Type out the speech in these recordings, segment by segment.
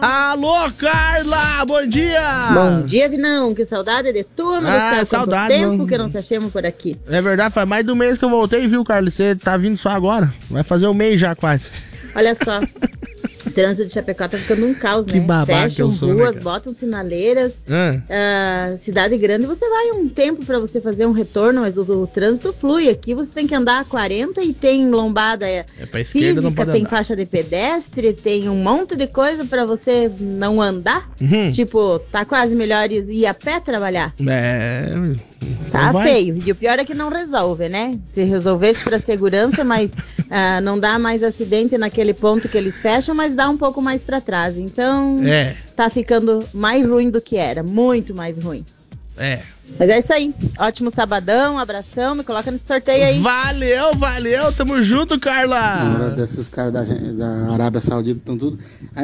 Alô, Carla, bom dia! Bom dia, Vinão, que saudade de tu, meu céu. Saudade. Quanto tempo que não se achamos por aqui. É verdade, faz mais de um mês que eu voltei, viu, Carla? Você tá vindo só agora, vai fazer um mês já quase. Olha só, o trânsito de Chapecó tá ficando um caos, né? Que babaca Fecham eu sou, ruas, né, botam sinaleiras. Cidade grande, você vai um tempo pra você fazer um retorno, mas o trânsito flui. Aqui você tem que andar a 40 e tem lombada pra esquerda, física, não pode tem andar. Faixa de pedestre, tem um monte de coisa pra você não andar. Tipo, tá quase melhor ir a pé trabalhar. Tá feio. E o pior é que não resolve, né? Se resolvesse pra segurança, mas não dá mais acidente naquele ponto que eles fecham, mas dá um pouco mais pra trás. Então, tá ficando mais ruim do que era. Muito mais ruim. Mas é isso aí. Ótimo sabadão, abração. Me coloca nesse sorteio aí. Valeu. Tamo junto, Carla. Uma hora desses caras da Arábia Saudita estão tudo.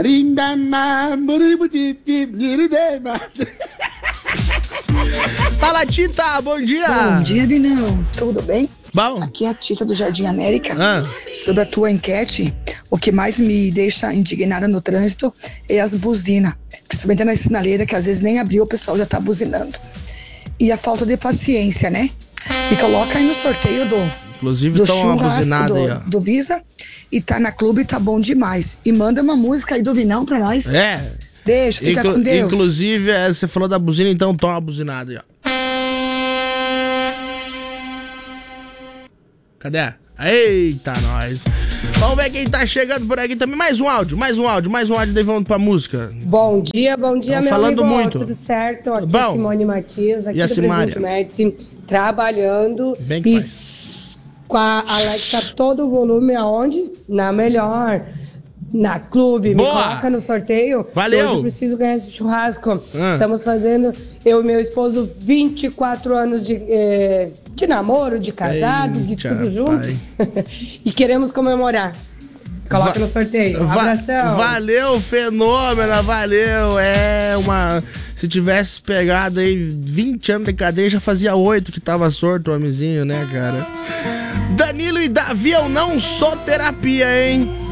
Fala, Tita, bom dia. Bom dia, Vinão. Tudo bem? Bom. Aqui é a Tita do Jardim América. Sobre a tua enquete, o que mais me deixa indignada no trânsito é as buzinas. Principalmente na sinaleira, que às vezes nem abriu, o pessoal já tá buzinando. E a falta de paciência, né? Me coloca aí no sorteio Inclusive, do churrasco do Visa. E tá na clube, tá bom demais. E manda uma música aí do Vinão pra nós. Beijo, fica com Deus. Inclusive, você falou da buzina, então toma a buzinada aí, ó. Cadê? Eita, nós. Vamos ver quem tá chegando por aqui também. Mais um áudio, daí vamos pra música. Bom dia, meu falando amigo. muito. Tudo certo? Aqui Bom. Simone Matias, aqui E a do Simária? Presidente Médici, trabalhando. Bem que E faz. com a Alexa, todo o volume aonde? Na melhor. Na clube. Boa. Me coloca no sorteio. Valeu. Hoje eu preciso ganhar esse churrasco. Estamos fazendo, eu e meu esposo, 24 anos de namoro, de casado, de tudo junto. E queremos comemorar. Coloca no sorteio. Abração. Valeu, Fenômena, valeu. Se tivesse pegado aí 20 anos de cadeia, já fazia 8 que tava sorto o homenzinho, né, cara? Danilo e Davi, eu não sou terapia, hein?